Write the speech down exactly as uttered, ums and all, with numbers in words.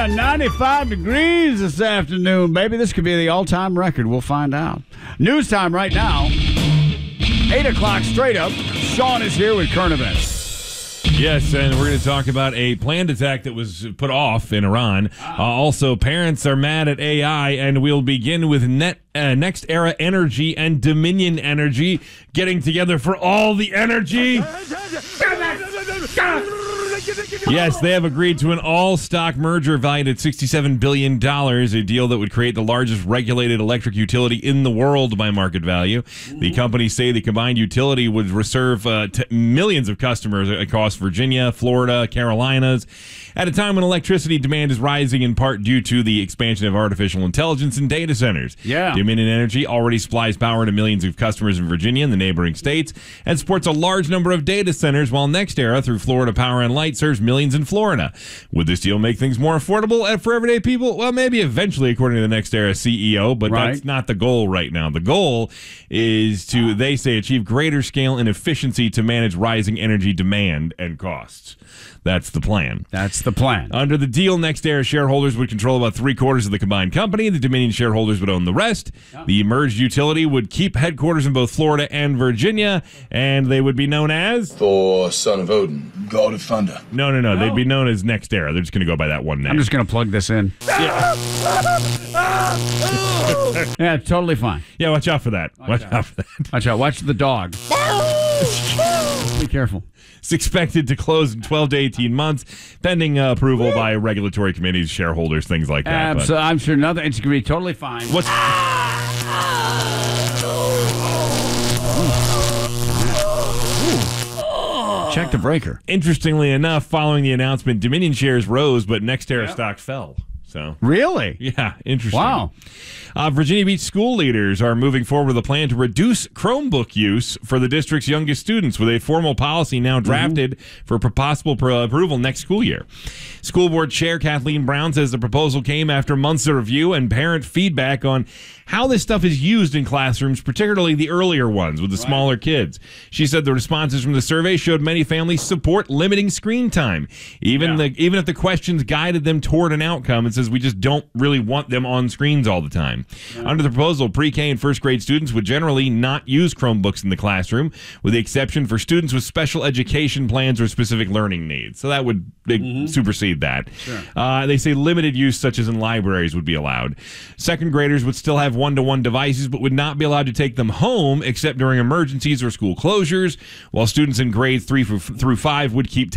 ninety-five degrees this afternoon, baby. This could be the all-time record. We'll find out. News time right now. eight o'clock straight up. Sean is here with current events. Yes, and we're going to talk about a planned attack that was put off in Iran. Uh, also, parents are mad at A I, and we'll begin with Net uh, Next Era Energy and Dominion Energy getting together for all the energy. Yes, they have agreed to an all-stock merger valued at sixty-seven billion dollars, a deal that would create the largest regulated electric utility in the world by market value. The companies say the combined utility would serve uh, t- millions of customers across Virginia, Florida, Carolinas, at a time when electricity demand is rising in part due to the expansion of artificial intelligence and data centers. Yeah. Dominion Energy already supplies power to millions of customers in Virginia and the neighboring states and supports a large number of data centers, while NextEra, through Florida Power and Light, serves millions in Florida. Would this deal make things more affordable for everyday people? Well, maybe eventually, according to the NextEra C E O, but right. That's not the goal right now. The goal is to, they say, achieve greater scale and efficiency to manage rising energy demand and costs. That's the plan. That's the plan. Under the deal, NextEra shareholders would control about three quarters of the combined company. The Dominion shareholders would own the rest. Yeah. The merged utility would keep headquarters in both Florida and Virginia, and they would be known as Thor, son of Odin, god of thunder. No, no, no. no. They'd be known as NextEra. They're just going to go by that one name. I'm just going to plug this in. Yeah. Yeah, totally fine. Yeah, watch out for that. Watch, watch out. out for that. Watch out. Watch the dog. Be careful. It's expected to close in twelve to eighteen months, pending uh, approval by regulatory committees, shareholders, things like that. Abs- but. I'm sure nothing. It's going to be totally fine. What's... Check the breaker. Interestingly enough, following the announcement, Dominion shares rose, but NextEra yep. stock fell. So really? Yeah, interesting. Wow. Uh, Virginia Beach school leaders are moving forward with a plan to reduce Chromebook use for the district's youngest students, with a formal policy now drafted mm-hmm. for possible pro- approval next school year. School board chair Kathleen Brown says the proposal came after months of review and parent feedback on how this stuff is used in classrooms, particularly the earlier ones with the right. smaller kids. She said the responses from the survey showed many families support limiting screen time, even yeah. the even if the questions guided them toward an outcome. It says we just don't really want them on screens all the time. Yeah. Under the proposal, pre-K and first grade students would generally not use Chromebooks in the classroom, with the exception for students with special education plans or specific learning needs. So that would mm-hmm. supersede that. Sure. Uh, they say limited use, such as in libraries, would be allowed. Second graders would still have one-to-one devices, but would not be allowed to take them home except during emergencies or school closures, while students in grades three through five would keep